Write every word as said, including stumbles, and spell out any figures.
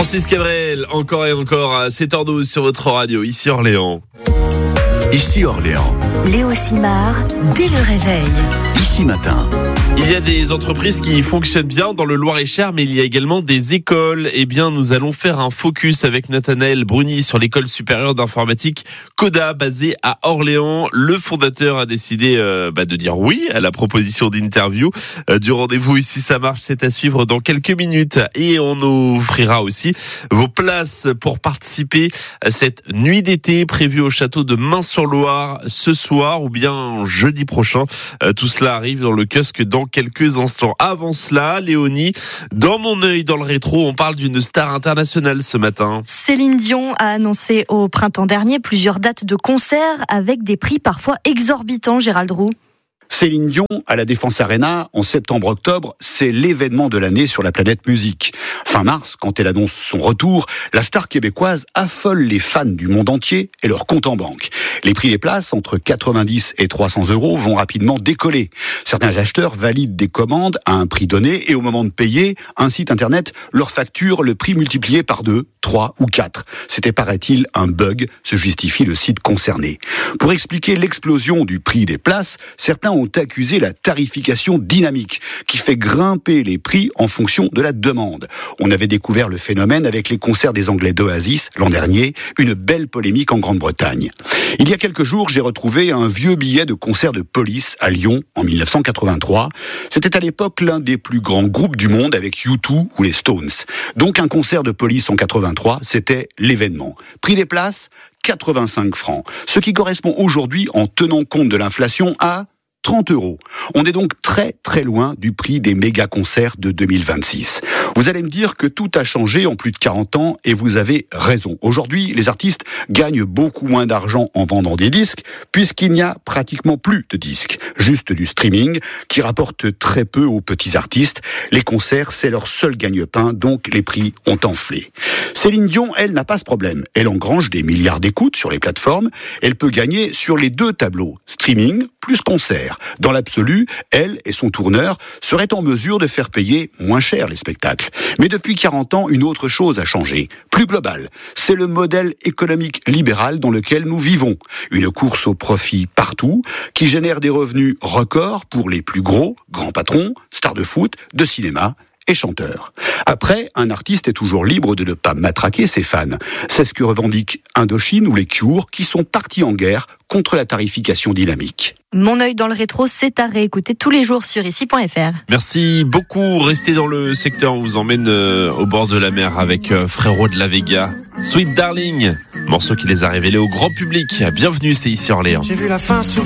Francis Cabrel, encore et encore à sept heures douze sur votre radio, ici Orléans. Ici Orléans. Léo Simard, dès le réveil. Ici matin. Il y a des entreprises qui fonctionnent bien dans le Loir-et-Cher, mais il y a également des écoles. Eh bien, nous allons faire un focus avec Nathanaël Bruni sur l'école supérieure d'informatique Coda, basée à Orléans. Le fondateur a décidé euh, bah, de dire oui à la proposition d'interview euh, du rendez-vous Ici ça marche. C'est à suivre dans quelques minutes. Et on nous offrira aussi vos places pour participer à cette nuit d'été prévue au château de Main-sur-Loire ce soir ou bien jeudi prochain. Euh, tout cela arrive dans le kiosque dans quelques instants. Avant cela, Léonie, dans mon œil dans le rétro, on parle d'une star internationale ce matin. Céline Dion a annoncé au printemps dernier plusieurs dates de concerts avec des prix parfois exorbitants, Gérald Roux. Céline Dion à la Défense Arena en septembre-octobre, c'est l'événement de l'année sur la planète musique. Fin mars, quand elle annonce son retour, la star québécoise affole les fans du monde entier et leur compte en banque. Les prix des places, entre quatre-vingt-dix et trois cents euros, vont rapidement décoller. Certains acheteurs valident des commandes à un prix donné et au moment de payer, un site internet leur facture le prix multiplié par deux, trois ou quatre. C'était, paraît-il, un bug, se justifie le site concerné. Pour expliquer l'explosion du prix des places, certains ont accusé la tarification dynamique, qui fait grimper les prix en fonction de la demande. On avait découvert le phénomène avec les concerts des Anglais d'Oasis l'an dernier, une belle polémique en Grande-Bretagne. Il y a quelques jours, j'ai retrouvé un vieux billet de concert de Police à Lyon en mille neuf cent quatre-vingt-trois. C'était à l'époque l'un des plus grands groupes du monde avec U deux ou les Stones. Donc un concert de Police en quatre-vingt-trois, c'était l'événement. Prix des places, quatre-vingt-cinq francs. Ce qui correspond aujourd'hui, en tenant compte de l'inflation, à trente euros. On est donc très très loin du prix des méga-concerts de deux mille vingt-six. Vous allez me dire que tout a changé en plus de quarante ans et vous avez raison. Aujourd'hui, les artistes gagnent beaucoup moins d'argent en vendant des disques puisqu'il n'y a pratiquement plus de disques. Juste du streaming qui rapporte très peu aux petits artistes. Les concerts, c'est leur seul gagne-pain, donc les prix ont enflé. Céline Dion, elle, n'a pas ce problème. Elle engrange des milliards d'écoutes sur les plateformes. Elle peut gagner sur les deux tableaux, streaming plus concert. Dans l'absolu, elle et son tourneur seraient en mesure de faire payer moins cher les spectacles. Mais depuis quarante ans, une autre chose a changé, plus globale. C'est le modèle économique libéral dans lequel nous vivons. Une course au profit partout, qui génère des revenus records pour les plus gros, grands patrons, stars de foot, de cinéma et chanteurs. Après, un artiste est toujours libre de ne pas matraquer ses fans. C'est ce que revendiquent Indochine ou les Cure, qui sont partis en guerre contre la tarification dynamique. Mon œil dans le rétro, c'est à réécouter tous les jours sur ici point f r. Merci beaucoup. Restez dans le secteur. On vous emmène euh, au bord de la mer avec euh, Frérot de la Vega. Sweet Darling, morceau qui les a révélés au grand public. Bienvenue, c'est ici Orléans. J'ai vu la fin sous